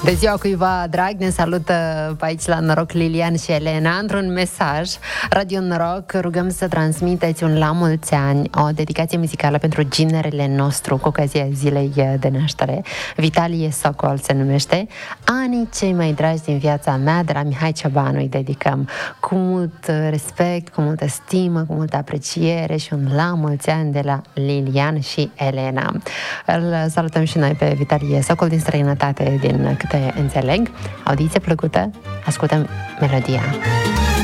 De ziua cuiva drag, ne salută pe aici la Noroc Lilian și Elena. Într-un mesaj, Radio Noroc, rugăm să transmiteți un la mulți ani, o dedicație muzicală pentru ginerele nostru cu ocazia zilei de naștere. Vitalie Socol se numește. Anii cei mai dragi din viața mea, de la Mihai Ciobanu, îi dedicăm cu mult respect, cu multă stimă, cu multă apreciere și un la mulți ani de la Lilian și Elena. Îl salutăm și noi pe Vitalie Socol din străinătate, din câte înțeleg. Audiție plăcută, ascultăm melodia.